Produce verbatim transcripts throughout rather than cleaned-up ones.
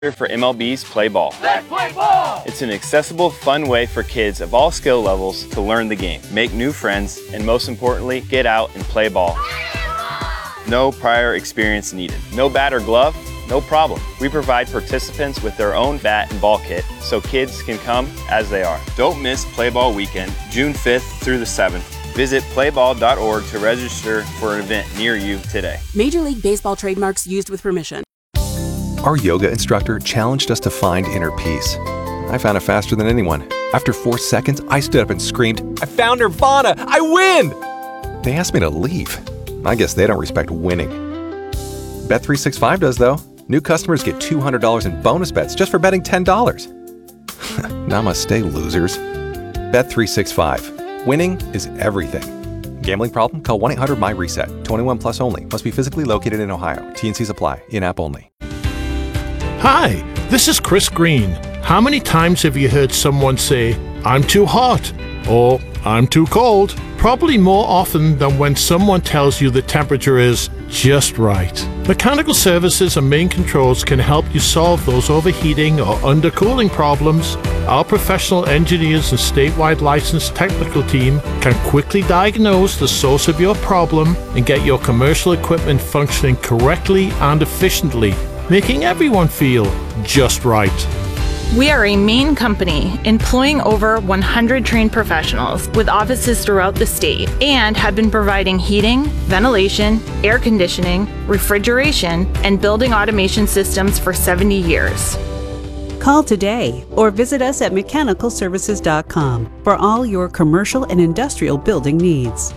for M L B's Play Ball. Let's play ball! It's an accessible, fun way for kids of all skill levels to learn the game, make new friends, and most importantly, get out and play ball. No prior experience needed. No bat or glove? No problem. We provide participants with their own bat and ball kit so kids can come as they are. Don't miss Play Ball Weekend, June fifth through the seventh. Visit play ball dot org to register for an event near you today. Major League Baseball trademarks used with permission. Our yoga instructor challenged us to find inner peace. I found it faster than anyone. After four seconds, I stood up and screamed, "I found Nirvana! I win!" They asked me to leave. I guess they don't respect winning. Bet three sixty-five does, though. New customers get two hundred dollars in bonus bets just for betting ten dollars. Namaste, losers. Bet three sixty-five. Winning is everything. Gambling problem? Call one eight hundred M Y reset. twenty-one plus only. Must be physically located in Ohio. T and Cs apply. In-app only. Hi, this is Chris Green. How many times have you heard someone say, "I'm too hot," or "I'm too cold"? Probably more often than when someone tells you the temperature is just right. Mechanical Services and Main Controls can help you solve those overheating or undercooling problems. Our professional engineers and statewide licensed technical team can quickly diagnose the source of your problem and get your commercial equipment functioning correctly and efficiently, making everyone feel just right. We are a Maine company employing over one hundred trained professionals with offices throughout the state and have been providing heating, ventilation, air conditioning, refrigeration, and building automation systems for seventy years. Call today or visit us at mechanical services dot com for all your commercial and industrial building needs.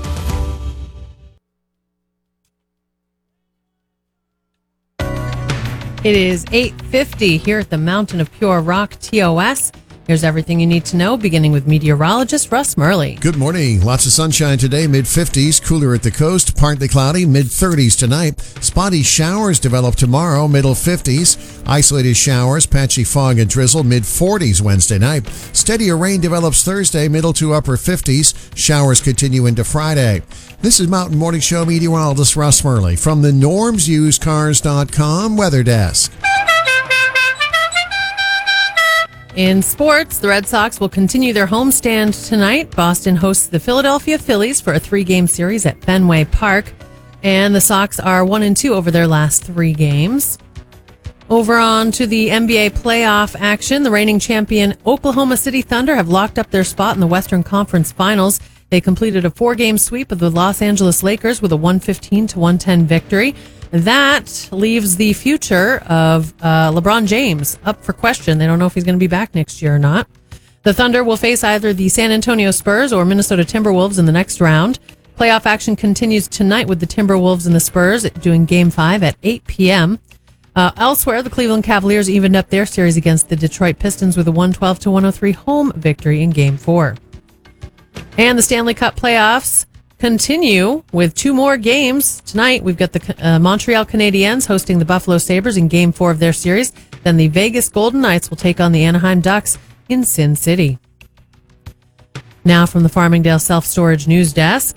It is eight fifty here at the Mountain of Pure Rock T O S. Here's everything you need to know, beginning with meteorologist Russ Murley. Good morning. Lots of sunshine today, mid fifties. Cooler at the coast, partly cloudy, mid thirties tonight. Spotty showers develop tomorrow, middle fifties. Isolated showers, patchy fog and drizzle, mid forties Wednesday night. Steadier rain develops Thursday, middle to upper fifties. Showers continue into Friday. This is Mountain Morning Show meteorologist Russ Murley from the norms used cars dot com Weather Desk. In sports, the Red Sox will continue their homestand tonight. Boston hosts the Philadelphia Phillies for a three-game series at Fenway Park, and the Sox are one and two over their last three games. Over on to the N B A playoff action, the reigning champion Oklahoma City Thunder have locked up their spot in the Western Conference Finals. They completed a four-game sweep of the Los Angeles Lakers with a one fifteen to one ten victory. That leaves the future of uh, LeBron James up for question. They don't know if he's going to be back next year or not. The Thunder will face either the San Antonio Spurs or Minnesota Timberwolves in the next round. Playoff action continues tonight with the Timberwolves and the Spurs doing Game five at eight p.m. Uh, elsewhere, the Cleveland Cavaliers evened up their series against the Detroit Pistons with a one twelve to one oh three home victory in Game four. And the Stanley Cup playoffs continue with two more games. Tonight, we've got the uh, Montreal Canadiens hosting the Buffalo Sabres in Game four of their series. Then the Vegas Golden Knights will take on the Anaheim Ducks in Sin City. Now from the Farmingdale Self-Storage News Desk.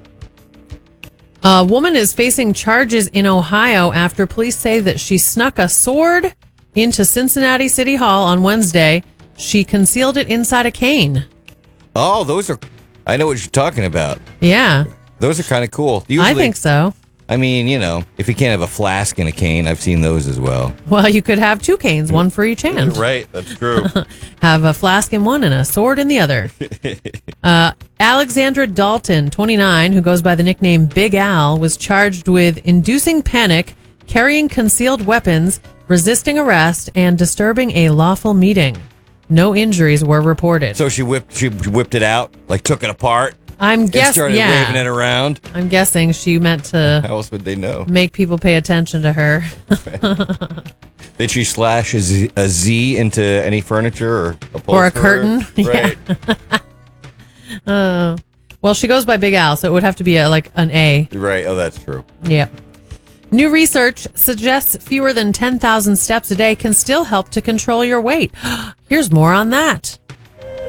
A woman is facing charges in Ohio after police say that she snuck a sword into Cincinnati City Hall on Wednesday. She concealed it inside a cane. Oh, those are... I know what you're talking about. Yeah. Those are kind of cool. Usually, I think so. I mean, you know, if you can't have a flask and a cane, I've seen those as well. Well, you could have two canes, one for each hand. Right, that's true. Have a flask in one and a sword in the other. uh, Alexandra Dalton, twenty-nine, who goes by the nickname Big Al, was charged with inducing panic, carrying concealed weapons, resisting arrest, and disturbing a lawful meeting. No injuries were reported. So she whipped she whipped it out, like took it apart. I'm guessing. Started yeah. waving it around. I'm guessing she meant to. How else would they know? Make people pay attention to her. Did she slash a Z, a Z into any furniture or a or a curtain? Right. Yeah. uh, well, she goes by Big Al, so it would have to be a, like an A. Right. Oh, that's true. Yeah. New research suggests fewer than ten thousand steps a day can still help to control your weight. Here's more on that.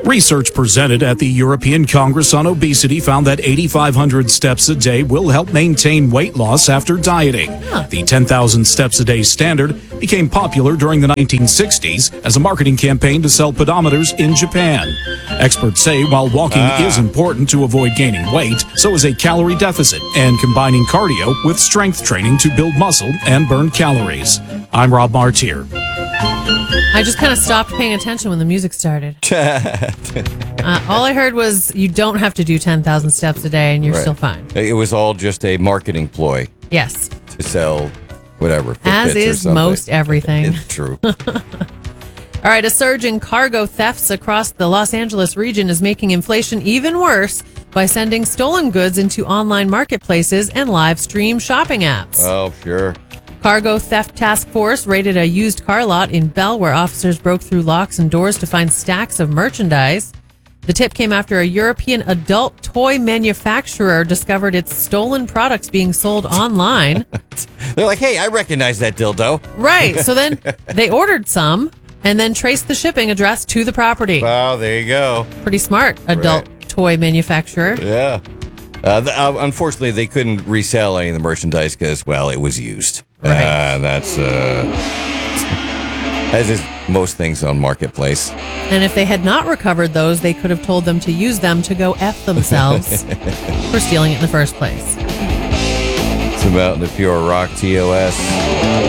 Research presented at the European Congress on Obesity found that eighty-five hundred steps a day will help maintain weight loss after dieting. Huh. The ten thousand steps a day standard became popular during the nineteen sixties as a marketing campaign to sell pedometers in Japan. Experts say while walking Ah. is important to avoid gaining weight, so is a calorie deficit and combining cardio with strength training to build muscle and burn calories. I'm Rob Martier. I just kind of stopped paying attention when the music started. uh, all I heard was you don't have to do ten thousand steps a day and you're Right. still fine. It was all just a marketing ploy Yes. to sell whatever. As Fitbits or is something. most everything. It's true. All right, a surge in cargo thefts across the Los Angeles region is making inflation even worse by sending stolen goods into online marketplaces and live stream shopping apps. Oh, sure. Cargo Theft Task Force raided a used car lot in Bell where officers broke through locks and doors to find stacks of merchandise. The tip came after a European adult toy manufacturer discovered its stolen products being sold online. They're like, hey, I recognize that dildo. Right. So then they ordered some and then traced the shipping address to the property. Wow, there you go. Pretty smart adult Right. toy manufacturer. Yeah. Uh, th- uh, unfortunately, they couldn't resell any of the merchandise because, well, it was used. Right. Uh, that's, uh, as is most things on Marketplace. And if they had not recovered those, they could have told them to use them to go F themselves for stealing it in the first place. It's about the Pure Rock T O S.